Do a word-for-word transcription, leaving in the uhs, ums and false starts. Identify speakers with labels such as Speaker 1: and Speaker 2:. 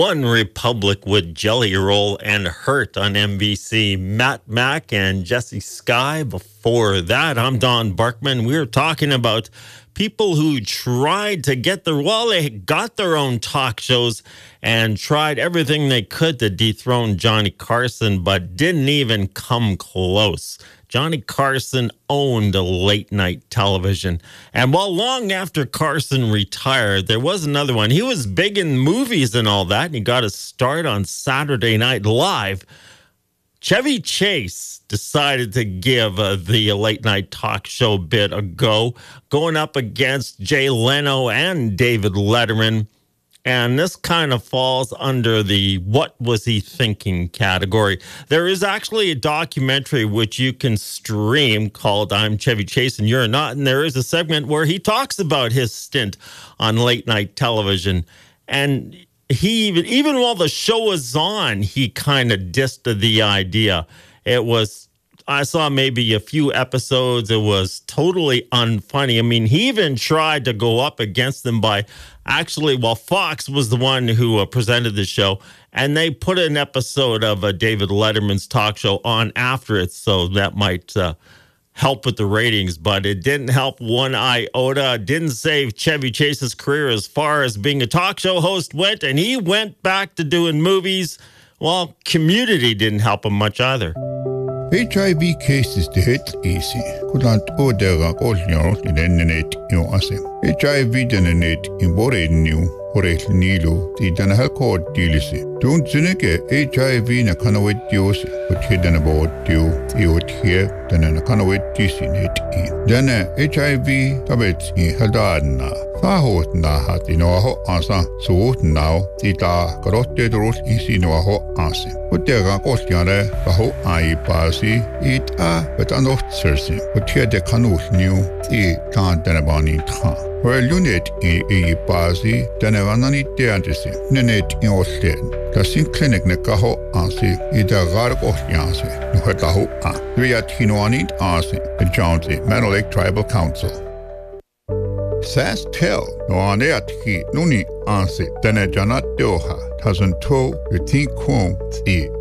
Speaker 1: One Republic with Jelly Roll and Hurt on N B C. Matt Mack and Jesse Skye. Before that, I'm Don Barkman. We were talking about people who tried to get their, well, they got their own talk shows and tried everything they could to dethrone Johnny Carson, but didn't even come close. Johnny Carson owned late night television. And while long after Carson retired, there was another one. He was big in movies and all that, and he got his start on Saturday Night Live. Chevy Chase decided to give uh, the late night talk show bit a go, going up against Jay Leno and David Letterman. And this kind of falls under the what was he thinking category. There is actually a documentary which you can stream called I'm Chevy Chase and You're Not. And there is a segment where he talks about his stint on late night television. And he even, even while the show was on, he kind of dissed the idea. It was, I saw maybe a few episodes. It was totally unfunny. I mean, he even tried to go up against them by actually, well, Fox was the one who uh, presented the show, and they put an episode of uh, David Letterman's talk show on after it, so that might uh, help with the ratings, but it didn't help one iota. It didn't save Chevy Chase's career as far as being a talk show host went, and he went back to doing movies. Well, Community didn't help him much either.
Speaker 2: H I V cases the hit easy. Couldn't order all your in the net you asem. H I V generate in Bore new or a Nilo, the Danahal code dealisi. Don't Zineke H I V na canaway dios, but hidden about you, you would hear than a canaway in it in. Then H I V tablets in Hadana. Sahot na hat in our answer, so now the corrupted rules is in our answer. But there are Ostiana, the whole eye passy, it a but an off searching. But here the canoes knew the can't than about it. Well, unit in a passy, then a vanity deantisi, Nenet in Austrian. The same clinic Nekaho answer, it a garg Ostianse, no hataho a. We are Tinoanit answer, the Jonesy, Manolake Tribal Council. Sass tell no aneat he nuni answer, then a janat doha, doesn't toe, you think home, see.